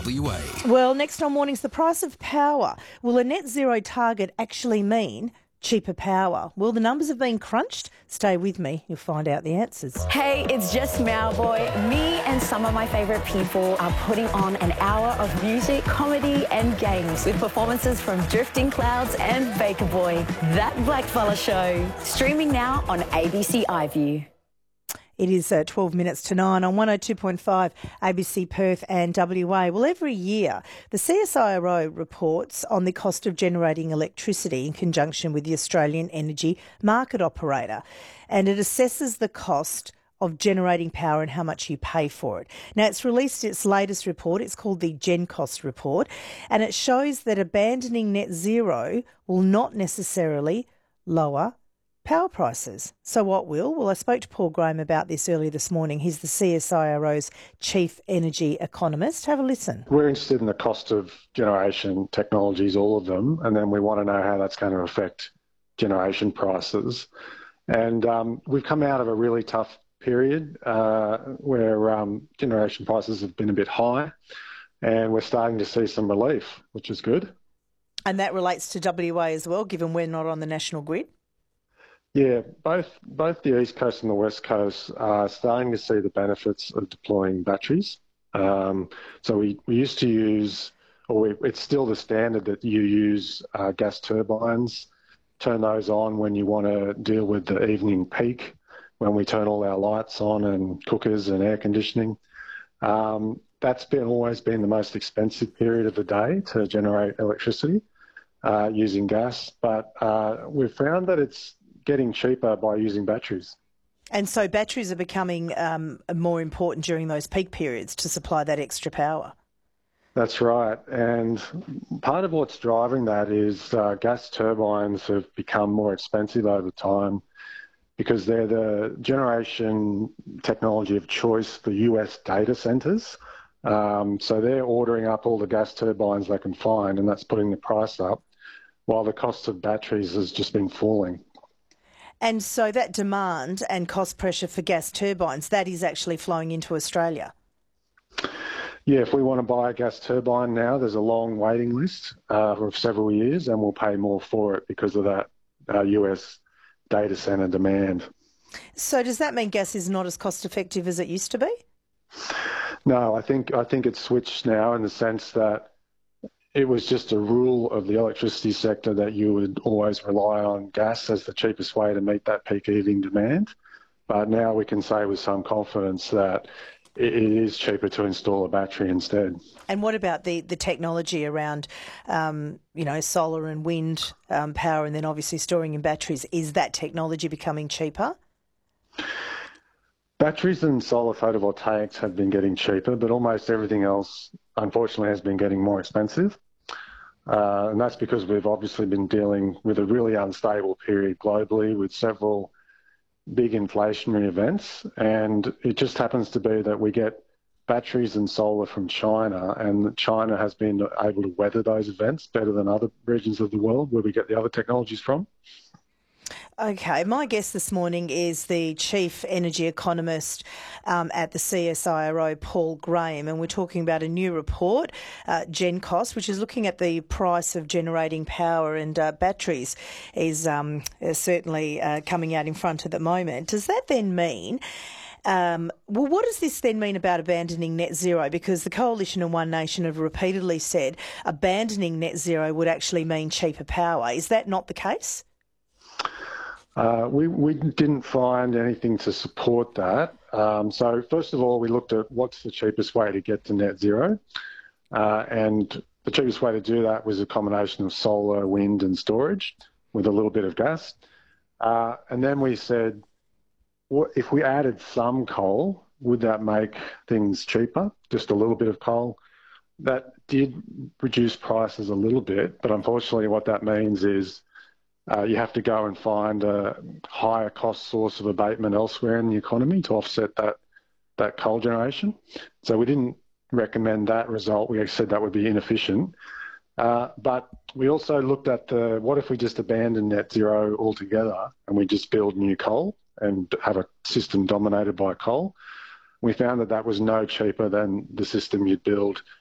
WA. Well, next on Mornings, the price of power. Will a net zero target actually mean cheaper power? Well, the numbers have been crunched. Stay with me, you'll find out the answers. Hey, it's just Mowboy. Me and some of my favourite people are putting on an hour of music, comedy and games with performances from Drifting Clouds and Baker Boy. That Blackfella Show. Streaming now on ABC iView. It is 12 minutes to 9 on 102.5 ABC Perth and WA. Well, every year the CSIRO reports on the cost of generating electricity in conjunction with the Australian Energy Market Operator, and it assesses the cost of generating power and how much you pay for it. Now, it's released its latest report. It's called the GenCost report, and it shows that abandoning net zero will not necessarily lower power prices. So what will? Well, I spoke to Paul Graham about this earlier this morning. He's the CSIRO's Chief Energy Economist. Have a listen. We're interested in the cost of generation technologies, all of them, and then we want to know how that's going to affect generation prices. And we've come out of a really tough period where generation prices have been a bit high, and we're starting to see some relief, which is good. And that relates to WA as well, given we're not on the national grid? Yeah, both the East Coast and the West Coast are starting to see the benefits of deploying batteries. So we used to use, it's still the standard that you use gas turbines, turn those on when you want to deal with the evening peak, when we turn all our lights on and cookers and air conditioning. That's always been the most expensive period of the day to generate electricity using gas, but we've found that it's getting cheaper by using batteries. And so batteries are becoming more important during those peak periods to supply that extra power. That's right. And part of what's driving that is gas turbines have become more expensive over time because they're the generation technology of choice for US data centres. So they're ordering up all the gas turbines they can find, and that's putting the price up, while the cost of batteries has just been falling. And so that demand and cost pressure for gas turbines, that is actually flowing into Australia? Yeah, if we want to buy a gas turbine now, there's a long waiting list of several years, and we'll pay more for it because of that US data centre demand. So does that mean gas is not as cost effective as it used to be? No, I think it's switched now in the sense that it was just a rule of the electricity sector that you would always rely on gas as the cheapest way to meet that peak evening demand. But now we can say with some confidence that it is cheaper to install a battery instead. And what about the technology around, solar and wind power, and then obviously storing in batteries? Is that technology becoming cheaper? Batteries and solar photovoltaics have been getting cheaper, but almost everything else, unfortunately, has been getting more expensive. And that's because we've obviously been dealing with a really unstable period globally with several big inflationary events. And it just happens to be that we get batteries and solar from China, and China has been able to weather those events better than other regions of the world where we get the other technologies from. Okay, my guest this morning is the Chief Energy Economist at the CSIRO, Paul Graham, and we're talking about a new report, GenCost, which is looking at the price of generating power, and batteries is certainly coming out in front at the moment. Does that then mean what does this then mean about abandoning net zero? Because the Coalition and One Nation have repeatedly said abandoning net zero would actually mean cheaper power. Is that not the case? We didn't find anything to support that. So first of all, we looked at what's the cheapest way to get to net zero. And the cheapest way to do that was a combination of solar, wind and storage with a little bit of gas. And then we said, if we added some coal, would that make things cheaper? Just a little bit of coal. That did reduce prices a little bit, but unfortunately what that means is you have to go and find a higher cost source of abatement elsewhere in the economy to offset that coal generation. So we didn't recommend that result. We said that would be inefficient. But we also looked at what if we just abandon net zero altogether and we just build new coal and have a system dominated by coal? We found that was no cheaper than the system you'd build